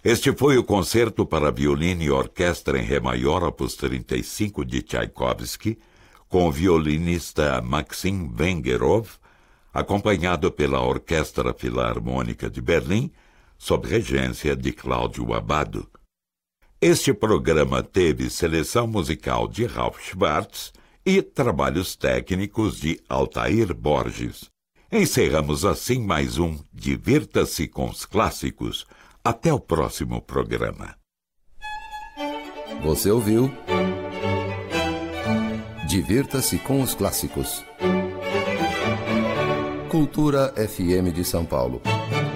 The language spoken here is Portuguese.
Este foi o concerto para violino e orquestra em Ré maior, opus 35 de Tchaikovsky, com o violinista Maxim Vengerov, acompanhado pela Orquestra Filarmônica de Berlim, sob regência de Cláudio Abbado. Este programa teve seleção musical de Ralph Schwartz e trabalhos técnicos de Altair Borges. Encerramos assim mais um Divirta-se com os Clássicos. Até o próximo programa. Você ouviu Divirta-se com os Clássicos. Cultura FM de São Paulo.